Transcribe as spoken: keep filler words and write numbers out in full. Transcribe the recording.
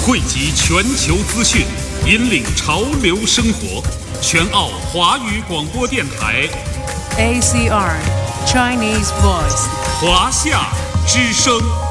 汇集全球资讯，引领潮流生活。全澳华语广播电台 A C R Chinese Voice 华夏之声。